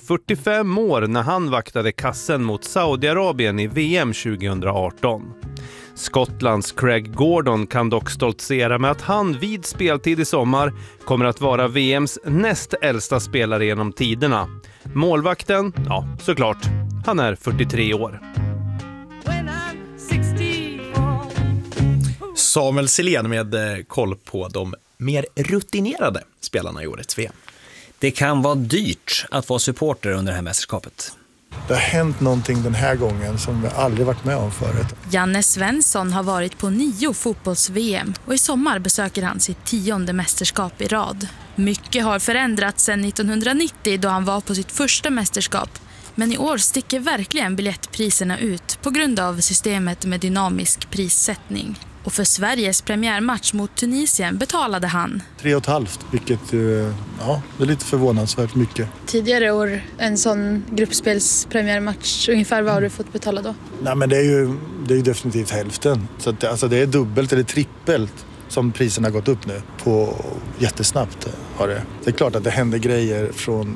45 år när han vaktade kassen mot Saudiarabien i VM 2018. Skottlands Craig Gordon kan dock stoltsera med att han vid speltid i sommar kommer att vara VMs näst äldsta spelare genom tiderna. Målvakten, ja såklart, han är 43 år. Samuel Silén med koll på de mer rutinerade spelarna i årets VM. Det kan vara dyrt att vara supporter under det här mästerskapet. Det har hänt någonting den här gången som vi aldrig varit med om förut. Janne Svensson har varit på 9 fotbolls-VM och i sommar besöker han sitt 10:e mästerskap i rad. Mycket har förändrats sedan 1990 då han var på sitt första mästerskap. Men i år sticker verkligen biljettpriserna ut på grund av systemet med dynamisk prissättning. Och för Sveriges premiärmatch mot Tunisien betalade han 3,5, vilket ja, det är lite förvånansvärt mycket. Tidigare år, en sån gruppspelspremiärmatch, ungefär vad har du fått betala då? Nej, men det är ju definitivt hälften. Så att, alltså, det är dubbelt eller trippelt som priserna har gått upp nu på jättesnabbt. Har det. Det är klart att det händer grejer från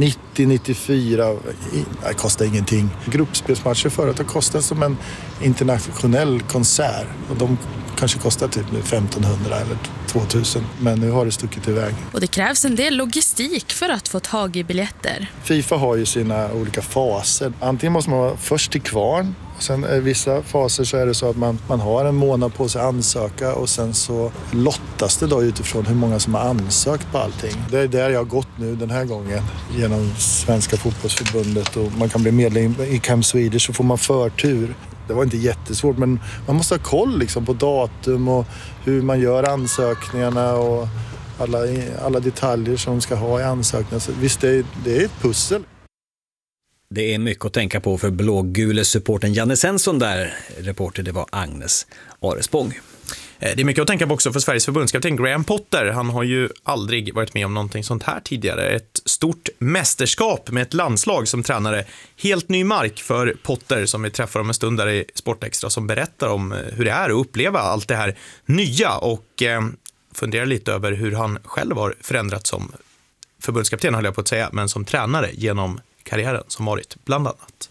90-94, det kostar ingenting. Gruppspelsmatcher förut har kostat som en internationell konsert och de kanske kostar typ nu 1500 eller 2000, men nu har det stuckit iväg. Och det krävs en del logistik för att få tag i biljetter. FIFA har ju sina olika faser. Antingen måste man vara först till kvarn. Sen i vissa faser så är det så att man har en månad på sig att ansöka och sen så lottas det då utifrån hur många som har ansökt på allting. Det är där jag har gått nu den här gången genom Svenska fotbollsförbundet och man kan bli medlem i Camp Swedish så får man förtur. Det var inte jättesvårt men man måste ha koll liksom på datum och hur man gör ansökningarna och alla detaljer som ska ha i ansökningarna. Så visst, det är ett pussel. Det är mycket att tänka på för blågule supporten Janne Svensson där. Reporter det var Agnes Arespång. Det är mycket att tänka på också för Sveriges förbundskapten Graham Potter. Han har ju aldrig varit med om någonting sånt här tidigare. Ett stort mästerskap med ett landslag som tränare. Helt ny mark för Potter som vi träffar om en stund där i Sportextra som berättar om hur det är att uppleva allt det här nya och funderar lite över hur han själv har förändrats som förbundskapten höll jag på att säga, men som tränare genom karriären som varit bland annat.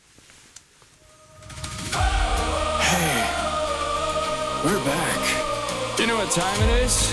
Hey, we're back. You know what time it is?